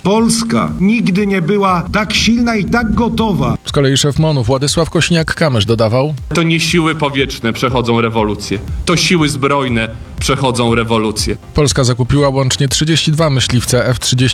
Polska nigdy nie była tak silna i tak gotowa. Z kolei szef MON-u Władysław Kosiniak-Kamysz dodawał: To nie siły powietrzne przechodzą rewolucję, to siły zbrojne przechodzą rewolucję. Polska zakupiła łącznie 32 myśliwce F-35